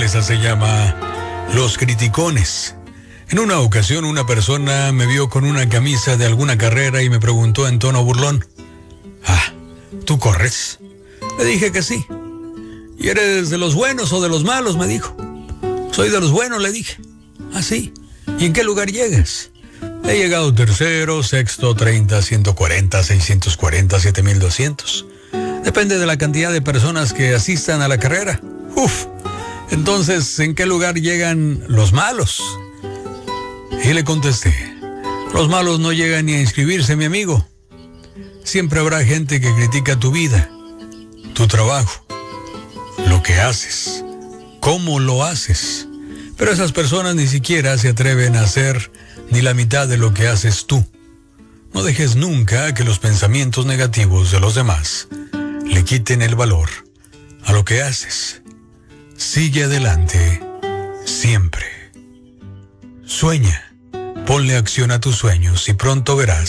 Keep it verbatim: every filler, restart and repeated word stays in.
Fortaleza se llama Los Criticones. En una ocasión una persona me vio con una camisa de alguna carrera y me preguntó en tono burlón: ah, ¿tú corres? Le dije que sí. ¿Y eres de los buenos o de los malos?, me dijo. Soy de los buenos, le dije. Ah, sí. ¿Y en qué lugar llegas? He llegado tercero, sexto, treinta, ciento cuarenta, seiscientos cuarenta, siete mil doscientos. Depende de la cantidad de personas que asistan a la carrera. Uf. Entonces, ¿en qué lugar llegan los malos? Y le contesté: los malos no llegan ni a inscribirse, mi amigo. Siempre habrá gente que critica tu vida, tu trabajo, lo que haces, cómo lo haces. Pero esas personas ni siquiera se atreven a hacer ni la mitad de lo que haces tú. No dejes nunca que los pensamientos negativos de los demás le quiten el valor a lo que haces. Sigue adelante, siempre. Sueña, ponle acción a tus sueños y pronto verás